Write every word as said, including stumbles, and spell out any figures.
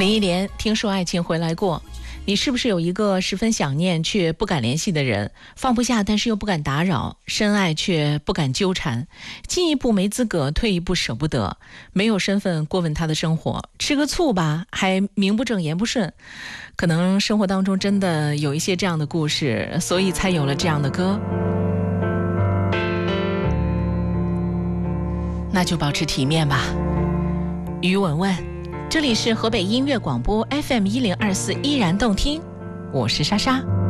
林忆莲，听说爱情回来过。你是不是有一个十分想念却不敢联系的人，放不下但是又不敢打扰，深爱却不敢纠缠，进一步没资格，退一步舍不得，没有身份过问他的生活，吃个醋吧还名不正言不顺。可能生活当中真的有一些这样的故事，所以才有了这样的歌。那就保持体面吧。于文文，这里是河北音乐广播 F M 一零二四，依然动听，我是莎莎。